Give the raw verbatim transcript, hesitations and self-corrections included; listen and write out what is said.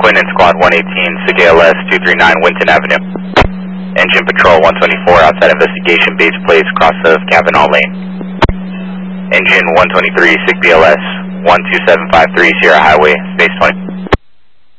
Quinn and Squad one eighteen, S I G A L S two three nine Winton Avenue. Engine Patrol one twenty-four outside investigation base place across of Kavanaugh Lane. Engine one twenty-three, S I G B L S one two seven five three Sierra Highway, Space twenty.